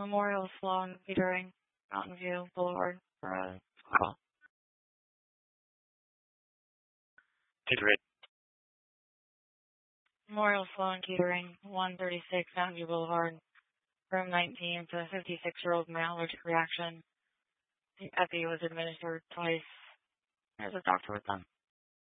Memorial Sloan Petering, Mountain View Boulevard for a call. Great. Memorial Sloan Petering, 136 Mountain View Boulevard, room 19, to a 56-year-old male allergic reaction. The epi was administered twice. There's a doctor with them.